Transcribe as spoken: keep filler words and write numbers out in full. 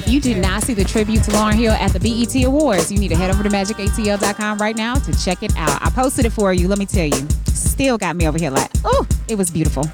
if you did not see the tribute to Lauryn Hill at the B E T Awards, you need to head over to magic A T L dot com right now to check it out. I posted it for you. Let me tell you, still got me over here like, oh, it was beautiful.